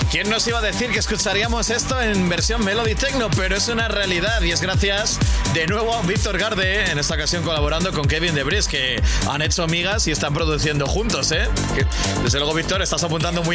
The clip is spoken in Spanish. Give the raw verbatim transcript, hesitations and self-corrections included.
¿Quién nos iba a decir que escucharíamos esto en versión Melody Techno? Pero es una realidad y es gracias de nuevo a Víctor Garde, en esta ocasión colaborando con Kevin De Vries, que han hecho migas y están produciendo juntos, ¿eh? Que, desde luego, Víctor, estás apuntando muy